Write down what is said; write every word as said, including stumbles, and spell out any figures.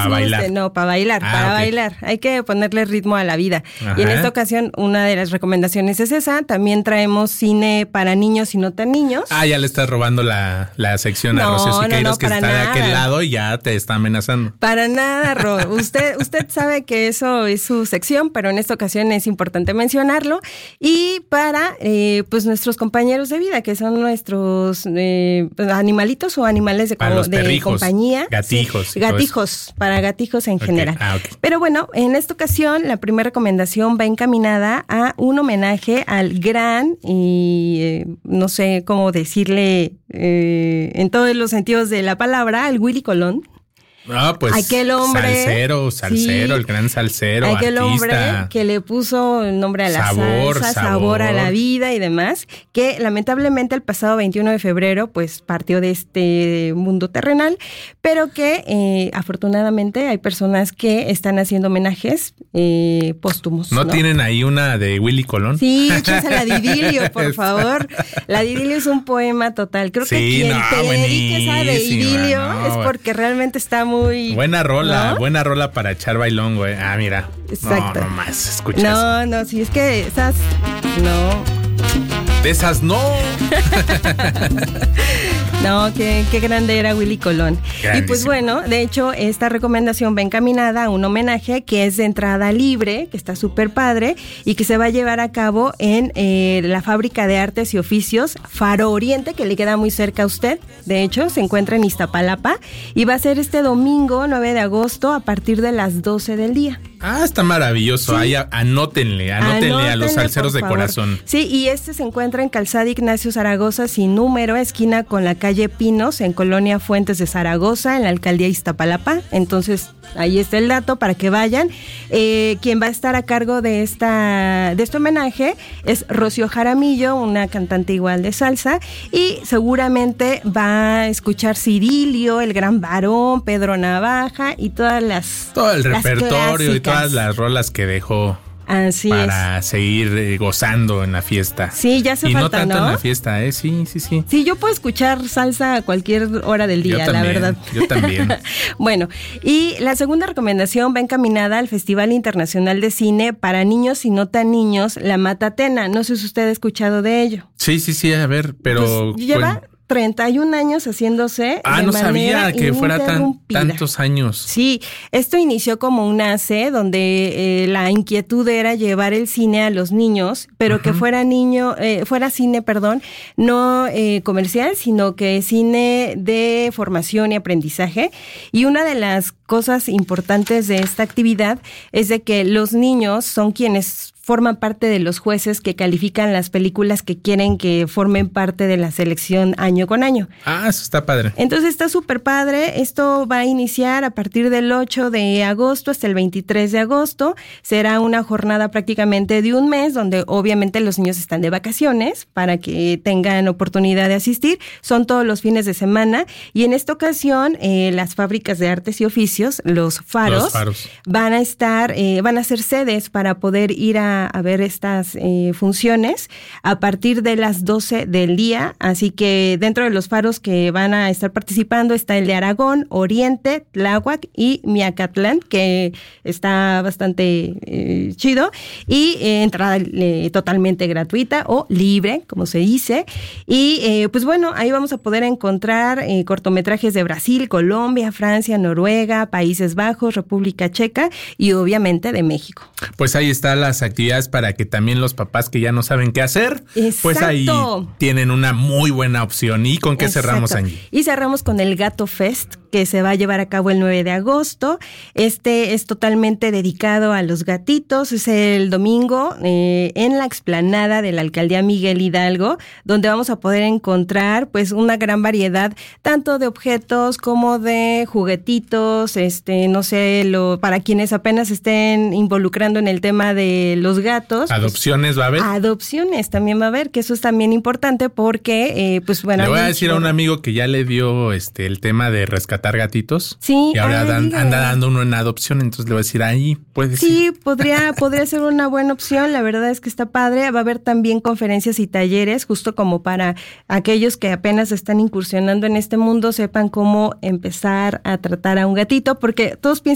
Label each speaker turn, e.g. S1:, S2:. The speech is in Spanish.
S1: Pa bailar.
S2: Este, no, para bailar,
S1: Ah,
S2: para
S1: ok.
S2: bailar. Hay que ponerle ritmo a la vida.
S1: Ajá.
S2: Y en esta ocasión, una de las recomendaciones es esa. También traemos cine para niños y no tan niños.
S1: Ah, ya le estás robando la, la sección a
S2: No,
S1: Rocío
S2: no,
S1: Siqueiros,
S2: no,
S1: que
S2: para
S1: está de aquel
S2: nada.
S1: lado y ya te está amenazando.
S2: Para nada, Ro. Usted, usted sabe que eso es su sección, pero en esta ocasión es importante mencionarlo. Y para eh, pues nuestros compañeros de vida, que son nuestros eh, animalitos o animales de,
S1: Para
S2: co-
S1: los
S2: de
S1: perrijos,
S2: compañía.
S1: gatijos
S2: Sí,
S1: y todo
S2: gatijos, para gatijos en
S1: Ok,
S2: general.
S1: ah, ok.
S2: Pero bueno, en esta ocasión la primera recomendación va encaminada a un homenaje al gran y eh, no sé cómo decirle eh, en todos los sentidos de la palabra, al Willy Colón.
S1: Ah, pues
S2: Aquel hombre,
S1: salsero, salsero,
S2: sí,
S1: el gran salsero,
S2: aquel hombre
S1: artista.
S2: que le puso el nombre a la
S1: Sabor,
S2: salsa, sabor,
S1: sabor
S2: a la vida y demás, que lamentablemente el pasado veintiuno de febrero pues partió de este mundo terrenal, pero que eh, afortunadamente hay personas que están haciendo homenajes eh, póstumos.
S1: ¿No,
S2: ¿no?
S1: tienen ahí una de Willy Colón?
S2: Sí, échense la de Idilio, por favor. La de Idilio es un poema total. Creo que
S1: Sí,
S2: quien
S1: no,
S2: te dedique esa de
S1: buenísima,
S2: Idilio
S1: no,
S2: es porque realmente está muy...
S1: Buena rola,
S2: ¿no?
S1: buena rola para echar bailón, güey. Ah, mira.
S2: Exacto.
S1: No, no más, escuchas.
S2: No, no, sí, es que esas... No,
S1: De esas no.
S2: no, qué, qué grande era Willy Colón.
S1: Grandísimo.
S2: Y pues bueno, de hecho, esta recomendación va encaminada a un homenaje que es de entrada libre, que está súper padre, y que se va a llevar a cabo en eh, la Fábrica de Artes y Oficios Faro Oriente, que le queda muy cerca a usted. De hecho, se encuentra en Iztapalapa, y va a ser este domingo, nueve de agosto, a partir de las doce del día.
S1: Ah, está maravilloso.
S2: Sí.
S1: Ahí a- anótenle, anótenle, a los
S2: Anótenle,
S1: salseros
S2: por
S1: de
S2: favor.
S1: corazón.
S2: Sí, y este se encuentra en Calzada Ignacio Zaragoza sin número, esquina con la calle Pinos, en Colonia Fuentes de Zaragoza, en la alcaldía Iztapalapa. Entonces, ahí está el dato para que vayan. Eh, quien va a estar a cargo de esta de este homenaje es Rocío Jaramillo, una cantante igual de salsa, y seguramente va a escuchar Cirilio, el Gran Varón, Pedro Navaja y todas las
S1: Todo el
S2: las
S1: repertorio y
S2: clásicas.
S1: todas las rolas que dejó
S2: Así es.
S1: para seguir eh, gozando en la fiesta.
S2: Sí, ya hace
S1: y
S2: falta,
S1: no tanto
S2: ¿no?
S1: en la fiesta, ¿eh? Sí, sí, sí.
S2: Sí, yo puedo escuchar salsa a cualquier hora del
S1: Yo
S2: día,
S1: también,
S2: la verdad.
S1: yo también.
S2: Bueno, y la segunda recomendación va encaminada al Festival Internacional de Cine para Niños y no tan niños, La Matatena. No sé si usted ha escuchado de ello.
S1: Sí, sí, sí, a ver, pero...
S2: Pues lleva
S1: cuen-
S2: treinta y un años haciéndose
S1: Ah,
S2: de
S1: no
S2: manera
S1: sabía que fuera tan,
S2: ininterrumpida.
S1: tantos años.
S2: Sí, esto inició como un A C E, donde eh, la inquietud era llevar el cine a los niños, pero que fuera niño, eh, fuera cine, perdón, no eh, comercial, sino que cine de formación y aprendizaje. Y una de las cosas importantes de esta actividad es de que los niños son quienes forman parte de los jueces que califican las películas que quieren que formen parte de la selección año con año.
S1: Ah, eso está padre.
S2: Entonces está súper padre. Esto va a iniciar a partir del ocho de agosto hasta el veintitrés de agosto. Será una jornada prácticamente de un mes, donde obviamente los niños están de vacaciones para que tengan oportunidad de asistir. Son todos los fines de semana. Y en esta ocasión, eh, las fábricas de artes y oficios, los faros,
S1: Los faros.
S2: van a estar, eh, van a ser sedes para poder ir a, a ver estas eh, funciones a partir de las doce del día. Así que dentro de los faros que van a estar participando está el de Aragón, Oriente, Tláhuac y Miacatlán, que está bastante eh, chido, y eh, entrada eh, totalmente gratuita o libre, como se dice. Y eh, pues bueno, ahí vamos a poder encontrar eh, cortometrajes de Brasil, Colombia, Francia, Noruega, Países Bajos, República Checa y obviamente de México.
S1: Pues ahí están las actividades para que también los papás que ya no saben qué hacer,
S2: Exacto.
S1: pues ahí tienen una muy buena opción. ¿Y con qué
S2: Exacto.
S1: cerramos, Angie?
S2: Y cerramos con el Gato Fest, que se va a llevar a cabo el nueve de agosto. Este es totalmente dedicado a los gatitos. Es el domingo eh, en la explanada de la Alcaldía Miguel Hidalgo, donde vamos a poder encontrar pues una gran variedad, tanto de objetos como de juguetitos, este, no sé, lo, para quienes apenas estén involucrando en el tema de los gatos.
S1: ¿Adopciones
S2: pues,
S1: va a haber?
S2: Adopciones también va a haber, que eso es también importante porque, eh, pues bueno.
S1: Le voy a
S2: mí-
S1: decir a un amigo que ya le dio este el tema de rescatar gatitos.
S2: Sí,
S1: Y ahora
S2: ah,
S1: dan-
S2: dígame.
S1: anda dando uno en adopción, entonces le voy a decir, ahí puede ser.
S2: Sí, podría, podría ser una buena opción. La verdad es que está padre. Va a haber también conferencias y talleres, justo como para aquellos que apenas están incursionando en este mundo, sepan cómo empezar a tratar a un gatito, porque todos piensan